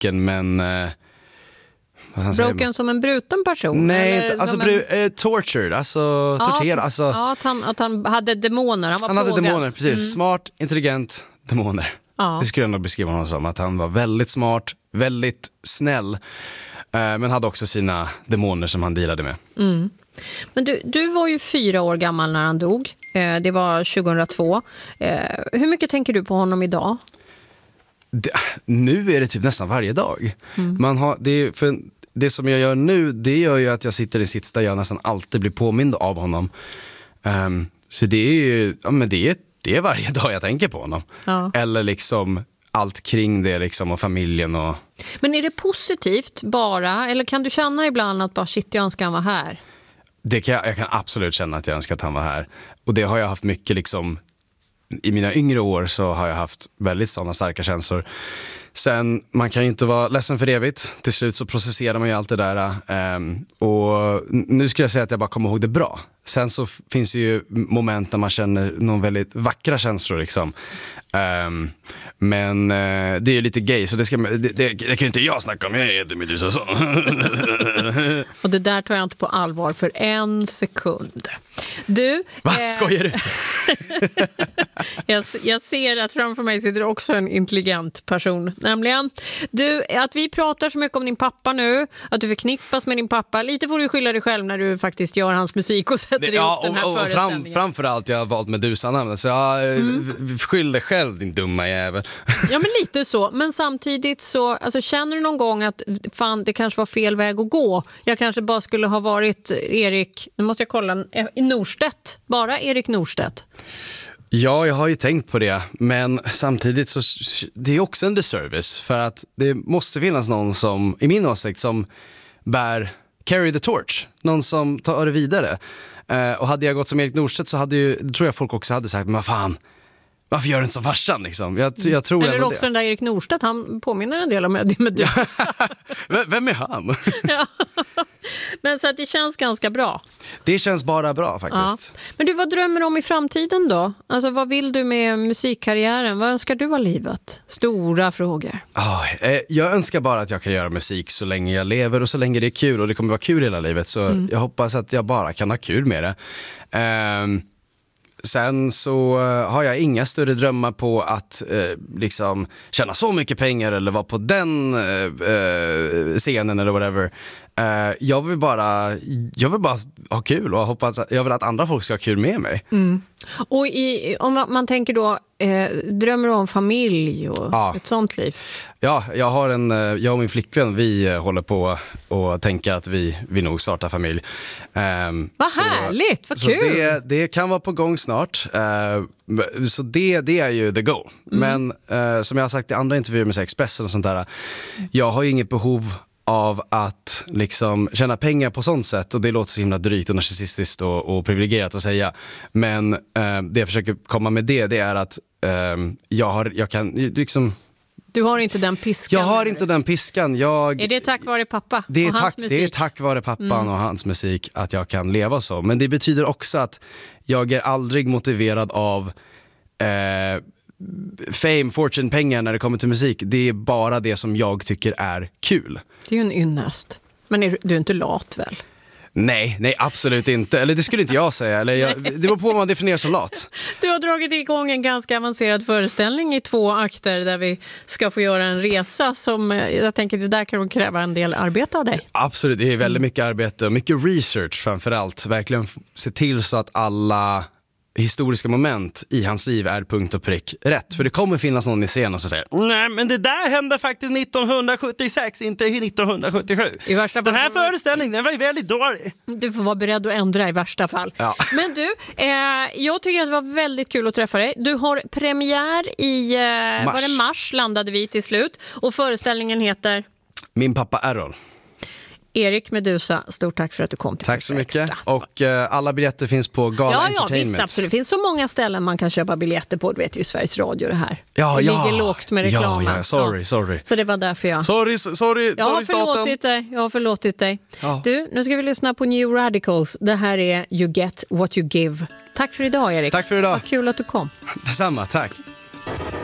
broken, men... Broken som en bruten person? Nej, alltså tortured, alltså torterad. Alltså, att han hade demoner, han hade demoner, precis. Smart, intelligent, demoner. Det skulle jag nog beskriva honom som, att han var väldigt smart, väldigt snäll, men hade också sina demoner som han dealade med. Men du var ju 4 år gammal när han dog. Det var 2002. Hur mycket tänker du på honom idag? Nu är det typ nästan varje dag. Det som jag gör nu, det gör ju att jag sitter i en sits där jag nästan alltid blir påmind av honom. Så det är ju, det är varje dag jag tänker på honom. Eller liksom allt kring det liksom, och familjen och... Men är det positivt bara, eller kan du känna ibland att bara shit, jag önskar han var här? Jag kan absolut känna att jag önskar att han var här. Och det har jag haft mycket liksom, i mina yngre år så har jag haft väldigt sådana starka känslor. Sen, man kan ju inte vara ledsen för evigt. Till slut så processerar man ju allt det där. Och nu skulle jag säga att jag bara kommer ihåg det bra. Sen så finns det ju moment när man känner någon väldigt vackra känslor liksom. Men det är ju lite gay, så det kan ju inte jag snacka om. Jag är Eddie Meduza så. Och det där tar jag inte på allvar för en sekund. Du, va? Skojar du? jag ser att framför mig sitter också en intelligent person. Nämligen, du, att vi pratar så mycket om din pappa nu, att du förknippas med din pappa. Lite får du skylla dig själv när du faktiskt gör hans musik och sätter ihop den här föreställningen. Framförallt jag har valt Meduza-namnet, så skyll dig själv, din dumma jävel. Ja, men lite så. Men samtidigt så, alltså, känner du någon gång att fan, det kanske var fel väg att gå? Jag kanske bara skulle ha varit Erik, nu måste jag kolla, Norstedt, bara Erik Norstedt. Ja, jag har ju tänkt på det, men samtidigt så det är också en disservice, för att det måste finnas någon som, i min åsikt, som carry the torch, någon som tar det vidare. Och hade jag gått som Erik Norstedt så tror jag folk också hade sagt, men vad fan, varför gör du inte som farsan liksom? Jag tror eller också den där Erik Norstedt, han påminner en del om Eddie Meduza. Vem är han? Ja. Men så att det känns ganska bra. Det känns bara bra faktiskt. Ja. Men du, vad drömmer du om i framtiden då? Alltså, vad vill du med musikkarriären? Vad önskar du av livet? Stora frågor. Jag önskar bara att jag kan göra musik så länge jag lever och så länge det är kul, och det kommer vara kul hela livet, så jag hoppas att jag bara kan ha kul med det. Sen så har jag inga större drömmar på att liksom tjäna så mycket pengar eller vara på den scenen eller whatever. Jag vill bara ha kul och hoppas jag vill att andra folk ska ha kul med mig. Och om man tänker då, drömmer du om familj och ett sånt liv? Ja, jag och min flickvän, vi håller på och tänker att vi nog startar familj. Vad härligt, vad kul! Så det kan vara på gång snart. Så det är ju the goal. Men som jag har sagt i andra intervjuer med Expressen och sånt där, jag har ju inget behov av att liksom tjäna pengar på sånt sätt, och det låter så himla drygt och narcissistiskt och privilegierat att säga, men det jag försöker komma med det är att jag kan liksom... Du har inte den piskan? Jag har inte den piskan. Är det tack vare pappa och hans musik? Det är tack vare pappan och hans musik att jag kan leva så, men det betyder också att jag är aldrig motiverad av fame, fortune, pengar när det kommer till musik. Det är bara det som jag tycker är kul. Det är ju en ynnest. Men du är inte lat väl? Nej, absolut inte. Eller det skulle inte jag säga. Eller det beror på vad man definierar som lat. Du har dragit igång en ganska avancerad föreställning i 2 akter där vi ska få göra en resa som jag tänker det där kan kräva en del arbete av dig. Absolut, det är väldigt mycket arbete och mycket research framförallt. Verkligen se till så att alla historiska moment i hans liv är punkt och prick rätt. För det kommer finnas någon i scenen som säger nej, men det där hände faktiskt 1976, inte 1977. I värsta den här föreställningen den var ju väldigt dålig. Du får vara beredd att ändra i värsta fall. Ja. Men du, jag tycker att det var väldigt kul att träffa dig. Du har premiär i mars landade vi till slut. Och föreställningen heter Min pappa Errol. Erik Meduza, stort tack för att du kom till Tack så mycket. Och alla biljetter finns på Gala Entertainment. Ja, visst, absolut. Det finns så många ställen man kan köpa biljetter på. Du vet ju Sveriges Radio det här. Ja, det ligger lågt med reklamen. Ja, sorry. Så det var därför jag... Sorry, Jag har förlåtit dig. Ja. Du, nu ska vi lyssna på New Radicals. Det här är You Get What You Give. Tack för idag, Erik. Tack för idag. Vad kul att du kom. Detsamma, tack.